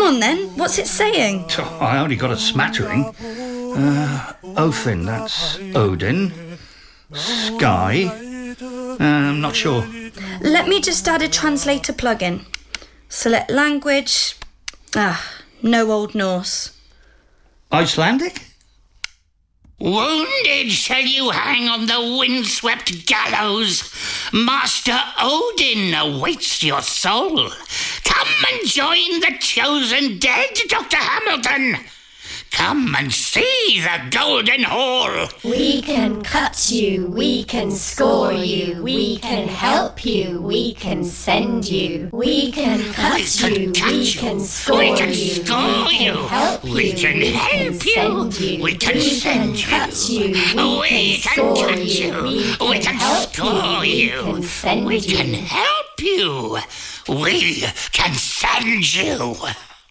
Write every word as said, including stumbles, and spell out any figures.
on then, what's it saying? Oh, I only got a smattering. Uh, Othin, that's Odin. Sky. Uh, I'm not sure. Let me just add a translator plugin. Select language. Ah, no Old Norse. Icelandic? Wounded shall you hang on the windswept gallows. Master Odin awaits your soul. Come and join the chosen dead, Doctor Hamilton. Come and see the Golden Hall. We can cut you, we can score you, we can help you, we can send you. We can cut We can you, cut we you, can score we can you, score we you, can help we you, can we help send you, you, we can send you, cut you, we can score cut you, you, we we can can help score you, you, we can send we you. can help you, we can send you.